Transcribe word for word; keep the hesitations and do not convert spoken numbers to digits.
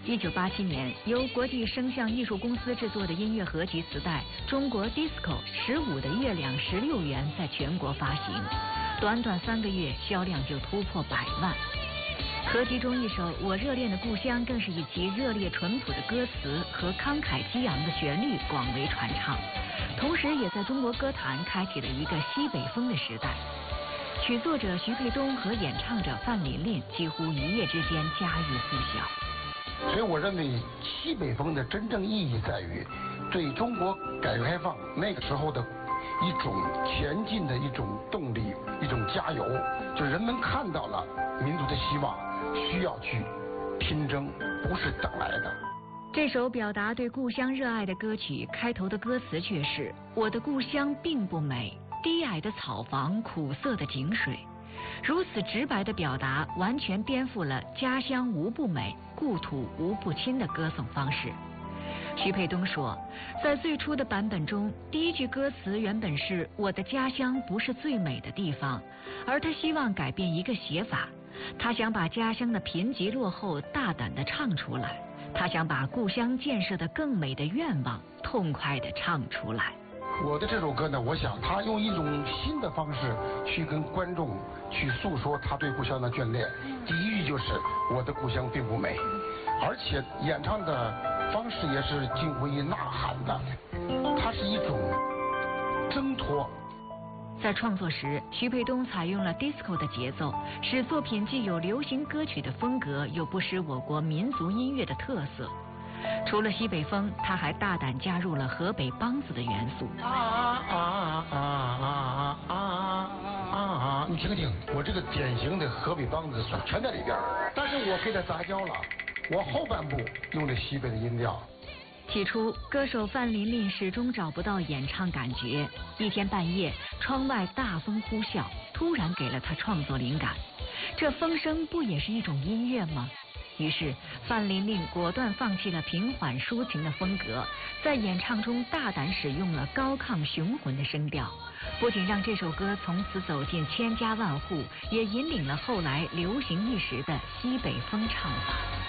一九八七年，由国际声像艺术公司制作的音乐合集磁带《中国 Disco 十五的月亮十六元》在全国发行，短短三个月销量就突破百万。合集中一首《我热恋的故乡》更是以其热烈淳朴的歌词和慷慨激昂的旋律广为传唱，同时也在中国歌坛开启了一个西北风的时代。曲作者徐沛东和演唱者范琳琳几乎一夜之间家喻户晓。 所以我认为西北风的真正意义在于对中国改革开放那个时候的一种前进的一种动力，一种加油，就人们看到了民族的希望，需要去拼争，不是等来的。 这首表达对故乡热爱的歌曲开头的歌词却是：我的故乡并不美，低矮的草房，苦涩的井水。如此直白的表达，完全颠覆了家乡无不美，故土无不亲的歌颂方式。徐沛东说，在最初的版本中，第一句歌词原本是我的家乡不是最美的地方，而他希望改变一个写法，他想把家乡的贫瘠落后大胆地唱出来，他想把故乡建设的更美的愿望痛快地唱出来。 我的这首歌呢，我想他用一种新的方式去跟观众去诉说他对故乡的眷恋。第一句就是我的故乡并不美，而且演唱的方式也是近乎于呐喊的，它是一种挣脱。 在创作时，徐沛东采用了 disco 的节奏，使作品既有流行歌曲的风格，又不失我国民族音乐的特色。除了西北风，他还大胆加入了河北梆子的元素。 啊啊啊啊啊啊啊！你听听，我这个典型的河北梆子全在里边，但是我给它杂交了，我后半部用了西北的音调。 起初，歌手范琳琳始终找不到演唱感觉。一天半夜，窗外大风呼啸，突然给了他创作灵感。这风声不也是一种音乐吗？于是，范琳琳果断放弃了平缓抒情的风格，在演唱中大胆使用了高亢雄浑的声调，不仅让这首歌从此走进千家万户，也引领了后来流行一时的西北风唱法。